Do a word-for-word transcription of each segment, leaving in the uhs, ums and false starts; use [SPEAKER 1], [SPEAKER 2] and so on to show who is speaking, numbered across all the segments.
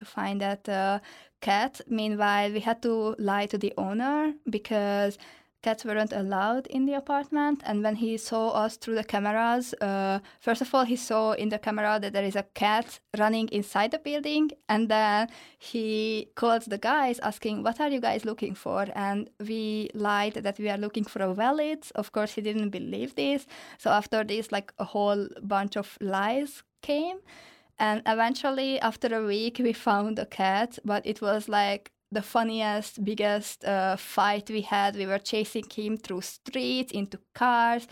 [SPEAKER 1] find that uh, cat. Meanwhile, we had to lie to the owner because cats weren't allowed in the apartment. And when he saw us through the cameras, uh, first of all, he saw in the camera that there is a cat running inside the building. And then he called the guys asking, what are you guys looking for? And we lied that we are looking for a wallet. Of course, he didn't believe this. So after this, like a whole bunch of lies came. And eventually, after a week, we found a cat, but it was like the funniest, biggest uh, fight we had. We were chasing him through streets, into cars.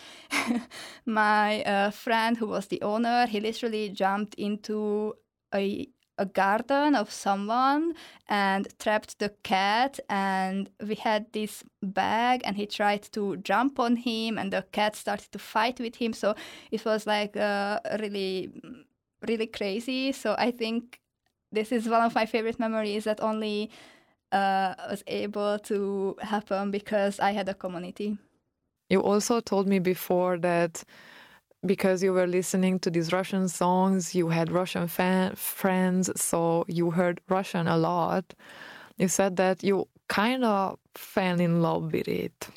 [SPEAKER 1] My uh, friend, who was the owner, he literally jumped into a, a garden of someone and trapped the cat. And we had this bag, and he tried to jump on him, and the cat started to fight with him. So it was like uh, really, really crazy. So I think this is one of my favorite memories that only Uh, was able to happen because I had a community.
[SPEAKER 2] You also told me before that because you were listening to these Russian songs, you had Russian fan- friends, so you heard Russian a lot. You said that you kind of fell in love with it.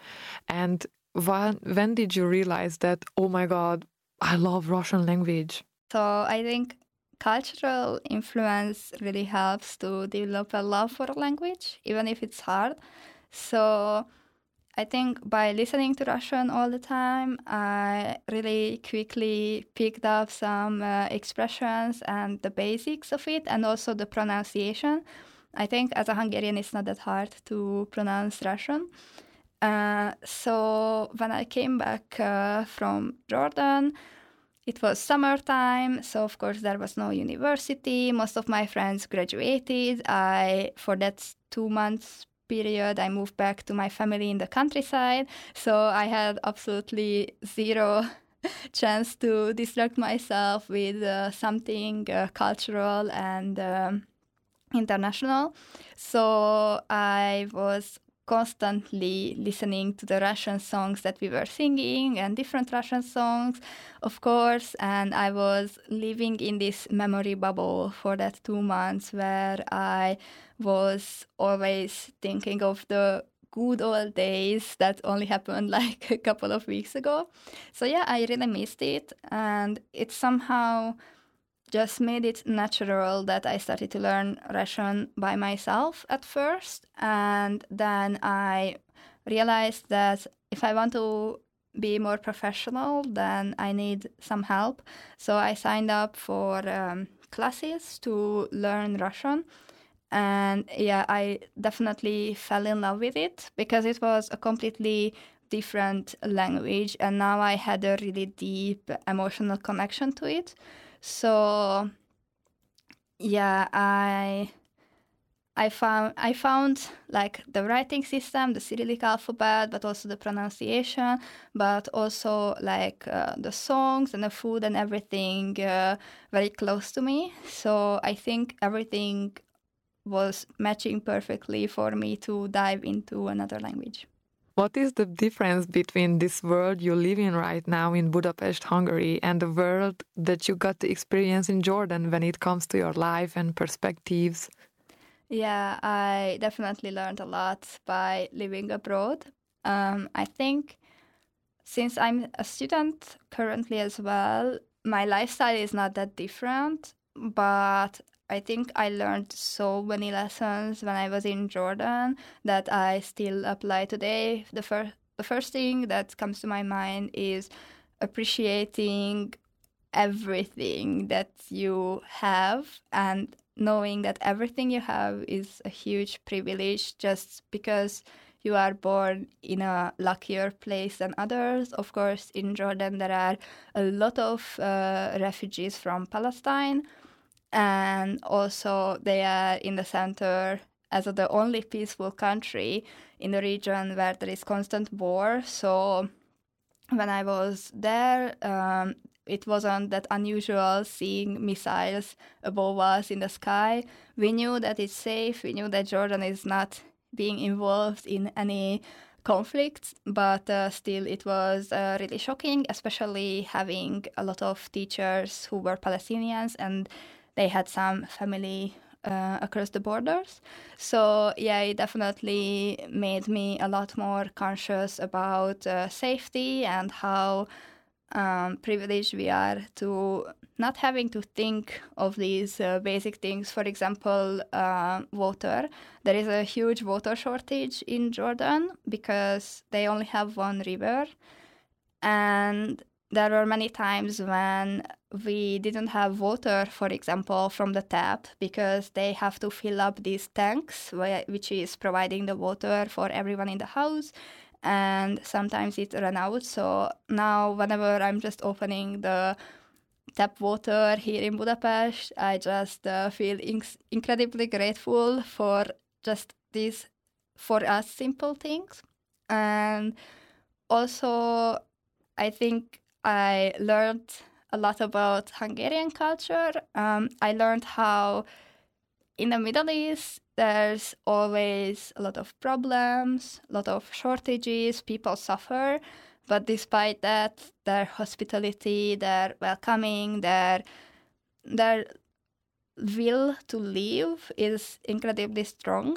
[SPEAKER 2] And when, when did you realize that, oh my God, I love Russian language?
[SPEAKER 1] So I think cultural influence really helps to develop a love for a language, even if it's hard. So I think by listening to Russian all the time, I really quickly picked up some uh, expressions and the basics of it, and also the pronunciation. I think as a Hungarian, it's not that hard to pronounce Russian. Uh, so when I came back uh, from Jordan, it was summertime, so of course there was no university. Most of my friends graduated. I, for that two months period, I moved back to my family in the countryside. So I had absolutely zero chance to distract myself with uh, something uh, cultural and um, international. So I was constantly listening to the Russian songs that we were singing and different Russian songs, of course. And I was living in this memory bubble for that two months where I was always thinking of the good old days that only happened like a couple of weeks ago. So yeah, I really missed it. And it somehow just made it natural that I started to learn Russian by myself at first. And then I realized that if I want to be more professional, then I need some help. So I signed up for um, classes to learn Russian. And yeah, I definitely fell in love with it because it was a completely different language. And now I had a really deep emotional connection to it. So yeah, I I found I found like the writing system, the Cyrillic alphabet, but also the pronunciation, but also like uh, the songs and the food and everything uh, very close to me. So I think everything was matching perfectly for me to dive into another language.
[SPEAKER 2] What is the difference between this world you live in right now in Budapest, Hungary, and the world that you got to experience in Jordan when it comes to your life and perspectives?
[SPEAKER 1] Yeah, I definitely learned a lot by living abroad. Um, I think since I'm a student currently as well, my lifestyle is not that different, but I think I learned so many lessons when I was in Jordan that I still apply today. The first the first thing that comes to my mind is appreciating everything that you have and knowing that everything you have is a huge privilege just because you are born in a luckier place than others. Of course, in Jordan, there are a lot of uh, refugees from Palestine, and also they are in the center as the only peaceful country in the region where there is constant war. So when I was there, um, it wasn't that unusual seeing missiles above us in the sky. We knew that it's safe. We knew that Jordan is not being involved in any conflicts, but uh, still it was uh, really shocking, especially having a lot of teachers who were Palestinians and they had some family uh, across the borders. So yeah, it definitely made me a lot more conscious about uh, safety and how um, privileged we are to not having to think of these uh, basic things. For example, uh, water. There is a huge water shortage in Jordan because they only have one river. And there were many times when we didn't have water, for example, from the tap, because they have to fill up these tanks, which is providing the water for everyone in the house. And sometimes it ran out. So now whenever I'm just opening the tap water here in Budapest, I just uh, feel inc- incredibly grateful for just these, for us, simple things. And also, I think I learned a lot about Hungarian culture. Um, I learned how in the Middle East, there's always a lot of problems, a lot of shortages, people suffer. But despite that, their hospitality, their welcoming, their, their will to live is incredibly strong.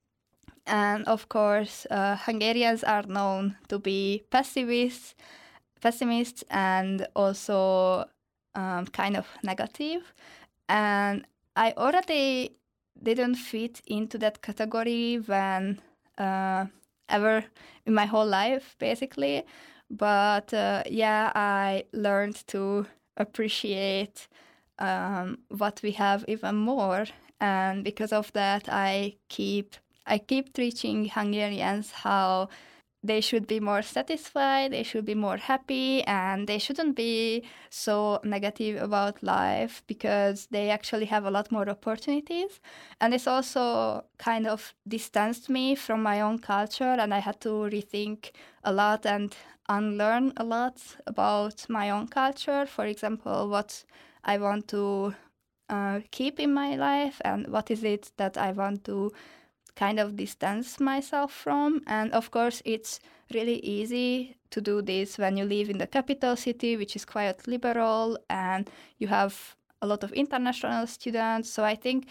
[SPEAKER 1] And of course, uh, Hungarians are known to be pessimists, pessimists and also um, kind of negative. And I already didn't fit into that category when uh, ever in my whole life, basically. But uh, yeah, I learned to appreciate um, what we have even more, and because of that, I keep I keep teaching Hungarians how they should be more satisfied, they should be more happy, and they shouldn't be so negative about life because they actually have a lot more opportunities. And this also kind of distanced me from my own culture, and I had to rethink a lot and unlearn a lot about my own culture. For example, what I want to uh, keep in my life and what is it that I want to kind of distance myself from. And of course, it's really easy to do this when you live in the capital city, which is quite liberal, and you have a lot of international students. So I think,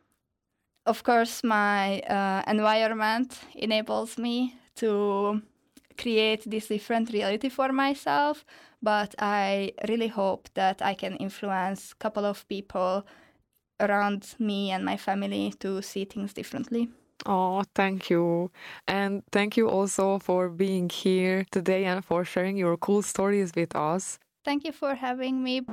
[SPEAKER 1] of course, my uh, environment enables me to create this different reality for myself, but I really hope that I can influence a couple of people around me and my family to see things differently.
[SPEAKER 2] Oh, thank you. And thank you also for being here today and for sharing your cool stories with us.
[SPEAKER 1] Thank you for having me.